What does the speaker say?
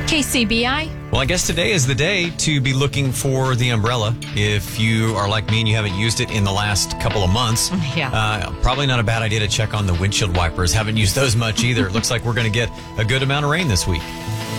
KCBI. Well, I guess today is the day to be looking for the umbrella. If you are like me and you haven't used it in the last couple of months, probably not a bad idea to check on the windshield wipers. Haven't used those much either. It looks like we're going to get a good amount of rain this week.